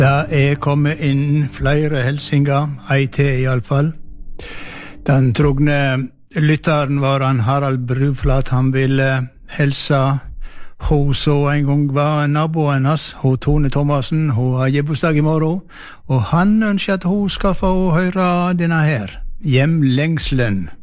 Det kommet inn flere helsinger, ei til i alle fall. Den trogne lytteren var han Harald Bruflat. Han ville helsa hun så en gang var naboen hans, hun Tone Thomassen. Hun har gebursdag i morgen, og han ønsker at hun skal få høre denne her, Hjemlengselen.